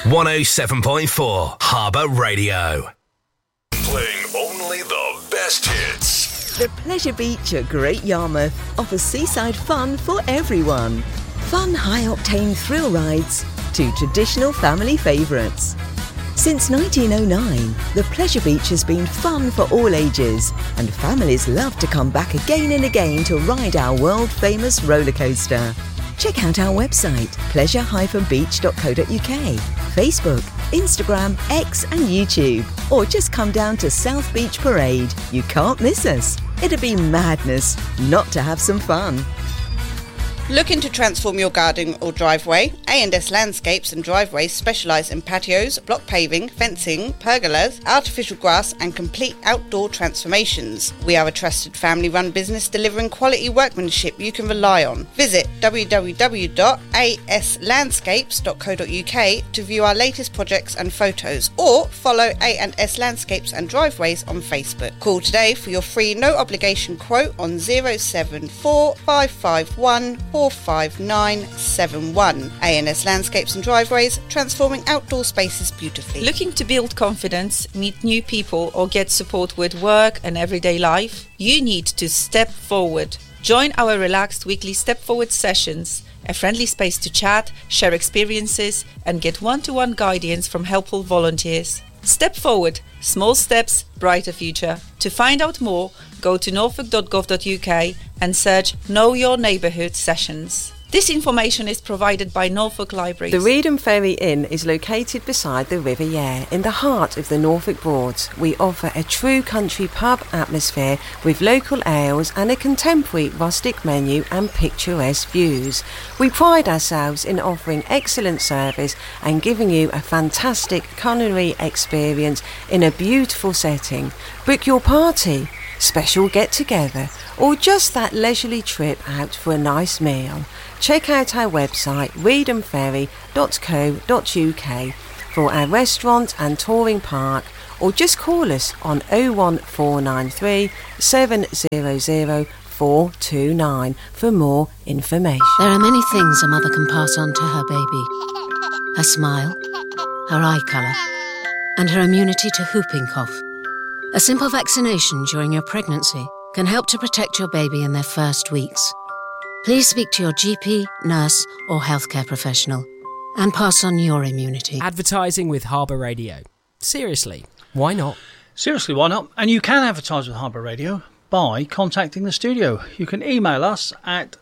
107.4 Harbour Radio. Playing only the best hits. The Pleasure Beach at Great Yarmouth offers seaside fun for everyone. Fun high-octane thrill rides to traditional family favourites. Since 1909, the Pleasure Beach has been fun for all ages, and families love to come back again and again to ride our world-famous roller coaster. Check out our website, pleasure-beach.co.uk, Facebook, Instagram, X and YouTube, or just come down to South Beach Parade. You can't miss us. It'd be madness not to have some fun. Looking to transform your garden or driveway? A&S Landscapes and Driveways specialise in patios, block paving, fencing, pergolas, artificial grass and complete outdoor transformations. We are a trusted family-run business delivering quality workmanship you can rely on. Visit www.aslandscapes.co.uk to view our latest projects and photos, or follow A&S Landscapes and Driveways on Facebook. Call today for your free no-obligation quote on 074 551 45971. A&S Landscapes and Driveways, transforming outdoor spaces beautifully. Looking to build confidence, meet new people or get support with work and everyday life? You need to step forward. Join our relaxed weekly Step Forward sessions, a friendly space to chat, share experiences and get one-to-one guidance from helpful volunteers. Step Forward, small steps, brighter future. To find out more, go to norfolk.gov.uk and search Know Your Neighbourhood sessions. This information is provided by Norfolk Libraries. The Reedham Ferry Inn is located beside the River Yare in the heart of the Norfolk Broads. We offer a true country pub atmosphere with local ales and a contemporary rustic menu and picturesque views. We pride ourselves in offering excellent service and giving you a fantastic culinary experience in a beautiful setting. Book your party, special get-together, or just that leisurely trip out for a nice meal. Check out our website reedhamferry.co.uk for our restaurant and touring park, or just call us on 01493 700 429 for more information. There are many things a mother can pass on to her baby. Her smile, her eye colour, and her immunity to whooping cough. A simple vaccination during your pregnancy can help to protect your baby in their first weeks. Please speak to your GP, nurse or healthcare professional and pass on your immunity. Advertising with Harbour Radio. Seriously, why not? Seriously, why not? And you can advertise with Harbour Radio by contacting the studio. You can email us at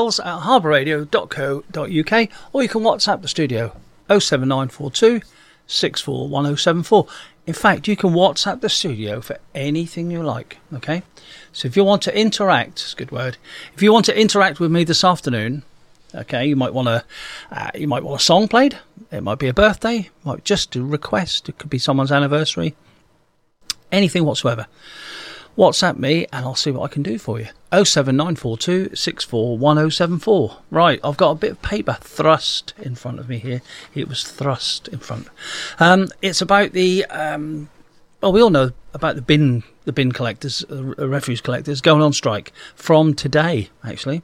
sales@harbourradio.co.uk, or you can WhatsApp the studio 07942 641074. In fact, you can WhatsApp the studio for anything you like, okay? So if you want to interact, it's a good word, if you want to interact with me this afternoon, okay, you might want a song played, it might be a birthday, might just a request, it could be someone's anniversary, anything whatsoever. WhatsApp me and I'll see what I can do for you. 07942 641074. Right, I've got a bit of paper thrust in front of me here. It was thrust in front. It's about the well, we all know about the bin collectors, refuse collectors going on strike from today, actually.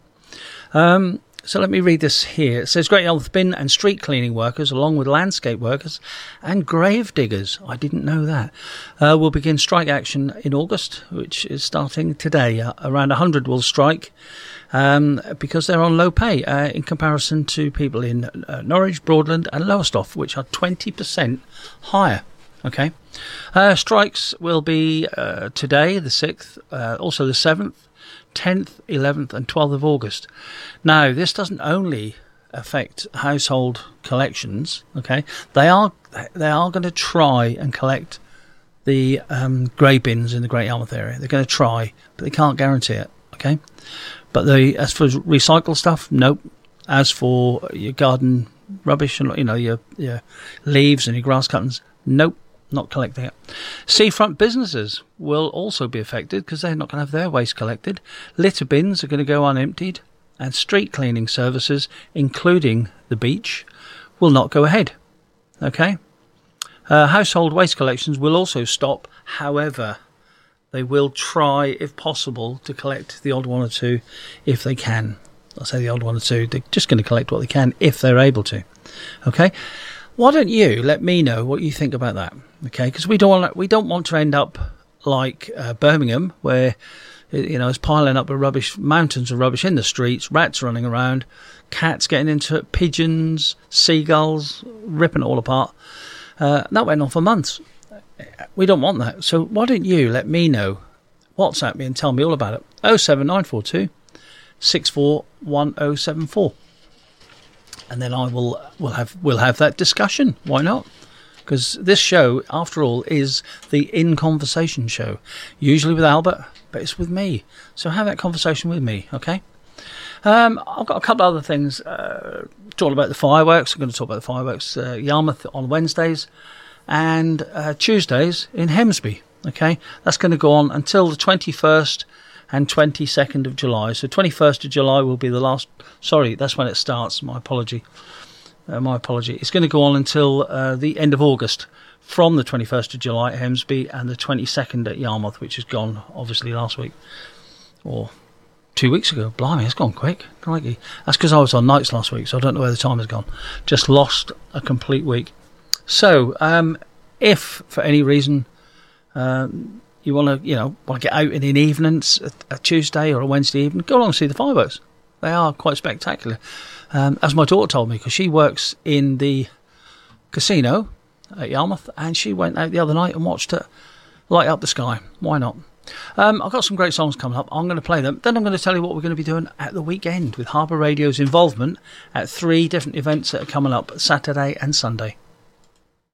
So let me read this here. It says Great Yarmouth bin and street cleaning workers, along with landscape workers and grave diggers, I didn't know that, will begin strike action in August, which is starting today. Around 100 will strike because they're on low pay in comparison to people in Norwich, Broadland and Lowestoft, which are 20% higher. Okay. Strikes will be today, the 6th, also the 7th, 10th, 11th and 12th of August. Now, this doesn't only affect household collections, okay? They are going to try and collect the grey bins in the Great Yarmouth area. They're going to try, but they can't guarantee it, okay? But as for recycle stuff, nope. As for your garden rubbish and your leaves and your grass cuttings, nope. Not collecting it. Seafront businesses will also be affected because they're not going to have their waste collected. Litter bins are going to go unemptied, and street cleaning services, including the beach, will not go ahead. Okay? Household waste collections will also stop. However, they will try, if possible, to collect the odd one or two if they can. I say the odd one or two. They're just going to collect what they can if they're able to. Okay? Why don't you let me know what you think about that? Okay, because we don't want to end up like Birmingham, where it's piling up with rubbish, mountains of rubbish in the streets, rats running around, cats getting into it, pigeons, seagulls, ripping it all apart. That went on for months. We don't want that. So why don't you let me know? WhatsApp me and tell me all about it. 07942 641074. And then we'll have that discussion. Why not? Because this show, after all, is the In Conversation show. Usually with Albert, but it's with me. So have that conversation with me, okay? I've got a couple of other things. Talk about the fireworks. I'm going to talk about the fireworks. Yarmouth on Wednesdays and Tuesdays in Hemsby, okay? That's going to go on until the 21st and 22nd of July. So 21st of July will be the last... Sorry, that's when it starts. My apology. It's going to go on until the end of August, from the 21st of July at Hemsby and the 22nd at Yarmouth, which has gone, obviously, last week. Or 2 weeks ago. Blimey, it's gone quick. Crikey. That's because I was on nights last week, so I don't know where the time has gone. Just lost a complete week. So, if, for any reason... you want to get out in the evenings, a Tuesday or a Wednesday evening, go along and see the fireworks. They are quite spectacular. As my daughter told me, because she works in the casino at Yarmouth, and she went out the other night and watched it light up the sky. Why not? I've got some great songs coming up. I'm going to play them. Then I'm going to tell you what we're going to be doing at the weekend with Harbour Radio's involvement at 3 different events that are coming up Saturday and Sunday.